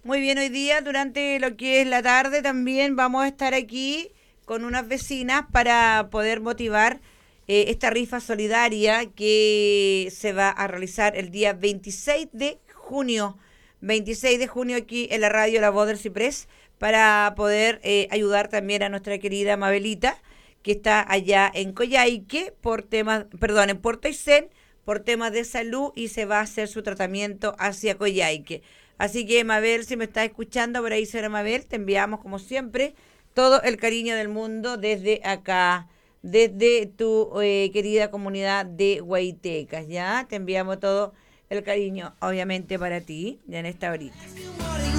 Muy bien, hoy día durante lo que es la tarde también vamos a estar aquí con unas vecinas para poder motivar esta rifa solidaria que se va a realizar el día 26 de junio. 26 de junio aquí en la radio La Voz del Ciprés para poder ayudar también a nuestra querida Mabelita que está allá en Coyhaique por temas, perdón, en Puerto Aysén por temas de salud y se va a hacer su tratamiento hacia Coyhaique. Así que Mabel, si me estás escuchando por ahí, señora Mabel, te enviamos como siempre todo el cariño del mundo desde acá, desde tu querida comunidad de Guaitecas, ¿ya? Te enviamos todo el cariño, obviamente, para ti, ya en esta horita.